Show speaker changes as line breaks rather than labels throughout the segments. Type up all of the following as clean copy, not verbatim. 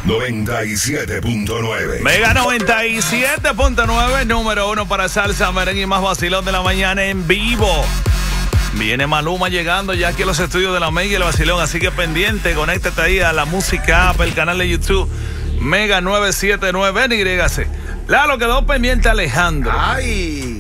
97.9.
Mega 97.9, número 1 para salsa, merengue y más vacilón de la mañana en vivo. Viene Maluma llegando ya aquí a los estudios de la Mega y el vacilón, así que pendiente, conéctate ahí a la música app, el canal de YouTube Mega 979, NYC. Lalo, quedó pendiente Alejandro.
Ay.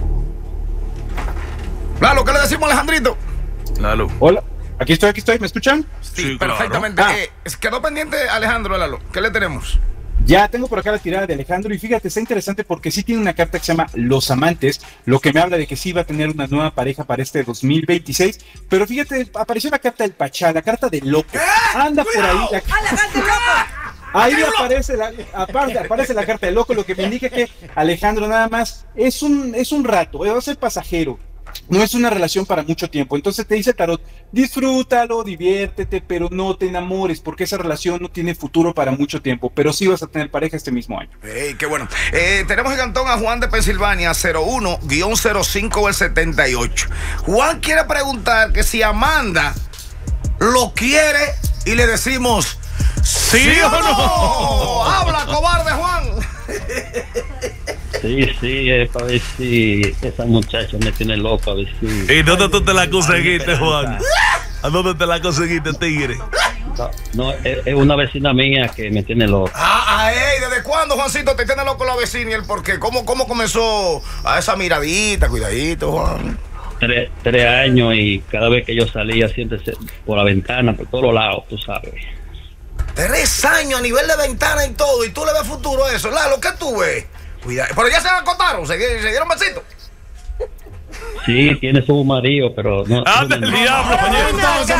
Lalo, ¿qué le decimos a Alejandrito?
Lalo.
Hola, aquí estoy, ¿me escuchan?
Sí,
claro.
perfectamente. Quedó pendiente Alejandro, Lalo. ¿Qué le tenemos?
Ya tengo por acá la tirada de Alejandro y fíjate, está interesante porque sí tiene una carta que se llama Los Amantes, lo que me habla de que sí va a tener una nueva pareja para este 2026, pero fíjate, apareció la carta del Pachá, la carta del loco. Anda por ahí la
¡Alejandro loco!
Ahí aparece aparece la carta del loco, lo que me indica que Alejandro nada más es un rato, va a ser pasajero. No es una relación para mucho tiempo. Entonces te dice Tarot, disfrútalo, diviértete, pero no te enamores, porque esa relación no tiene futuro para mucho tiempo, pero sí vas a tener pareja este mismo año.
Qué bueno. Tenemos en Cantón a Juan de Pensilvania, 01-05 del 78. Juan quiere preguntar que si Amanda lo quiere y le decimos ¿sí o no? Habla, cobarde, Juan.
Sí, es para ver si esa muchacha me tiene loco, a ver si...
¿Y dónde tú te la conseguiste, Juan? ¿A dónde te la conseguiste, tigre?
No, es una vecina mía que me tiene loco.
¿Desde cuándo, Juancito, te tiene loco la vecina y el por qué? ¿Cómo comenzó a esa miradita? Cuidadito, Juan.
3 años y cada vez que yo salía siempre por la ventana, por todos lados, tú sabes.
3 años a nivel de ventana y todo, y tú le ves futuro a eso. Lalo, ¿qué tú ves? Cuidado. Pero ya se acostaron, se dieron besitos.
Sí, tiene su marido, pero no.
¡Anda el diablo!
Entonces,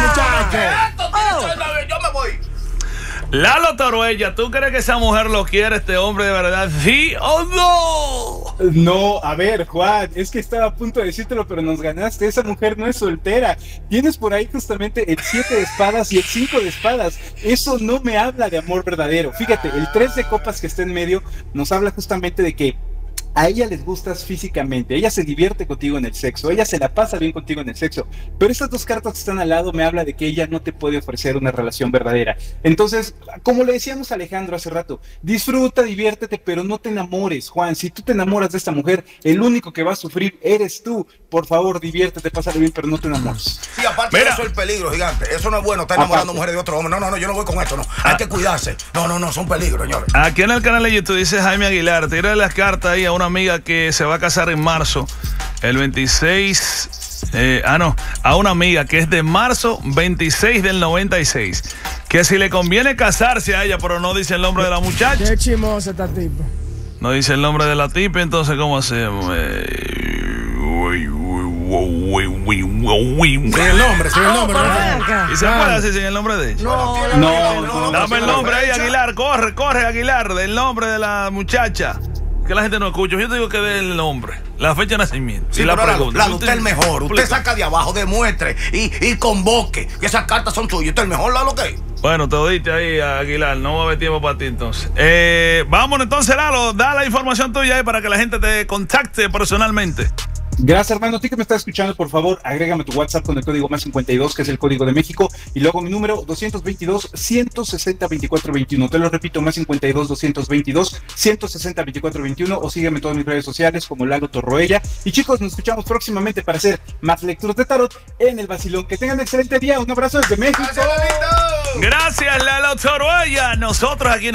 Yo me voy.
Lalo Toruella, ¿tú crees que esa mujer lo quiere, este hombre de verdad? ¿Sí o no?
No, a ver, Juan, es que estaba a punto de decírtelo, pero nos ganaste. Esa mujer no es soltera. Tienes por ahí justamente el 7 de espadas y el 5 de espadas. Eso no me habla de amor verdadero. Fíjate, el 3 de copas que está en medio nos habla justamente de que a ella les gustas físicamente, ella se divierte contigo en el sexo, ella se la pasa bien contigo en el sexo, pero estas 2 cartas que están al lado me habla de que ella no te puede ofrecer una relación verdadera. Entonces, como le decíamos a Alejandro hace rato, disfruta, diviértete, pero no te enamores, Juan. Si tú te enamoras de esta mujer, el único que va a sufrir eres tú. Por favor, diviértete, pásale bien, pero no te enamores.
Sí, aparte de eso, el peligro, gigante. Eso no es bueno, estar enamorando mujeres de otro hombre. No, yo no voy con eso, no. Hay que cuidarse. No, son peligros, señores.
Aquí en el canal de YouTube dice Jaime Aguilar, tira las cartas ahí a una amiga que se va a casar en marzo, el 26, a una amiga que es de marzo 26 del 96, que si le conviene casarse a ella, pero no dice el nombre de la muchacha.
Qué chimosa esta tipa.
No dice el nombre de la tipa, entonces ¿cómo hacemos?
Sin el nombre.
¿Y se puede hacer sin el nombre de ella?
No.
Dame el nombre ahí, Aguilar, corre, Aguilar, del nombre de la muchacha. Que la gente no escucha. Yo te digo que dé el nombre, la fecha de nacimiento.
Sí,
y la pregunta.
Usted es el mejor. Usted saca de abajo, demuestre y convoque que esas cartas son suyas. Usted es el mejor, Lalo, ¿qué?
Bueno, te oíste ahí, Aguilar. No va a haber tiempo para ti entonces. Vámonos entonces, Lalo. Da la información tuya ahí para que la gente te contacte personalmente.
Gracias, hermano. A ti que me estás escuchando, por favor, agrégame tu WhatsApp con el código más 52, que es el código de México, y luego mi número 222-160-2421. Te lo repito, más 52-222-160-2421, o sígueme en todas mis redes sociales como Lalo Torroella. Y chicos, nos escuchamos próximamente para hacer más lecturas de tarot en el vacilón. Que tengan un excelente día. Un abrazo desde México.
Gracias,
Gracias, Lalo Torroella. Nosotros aquí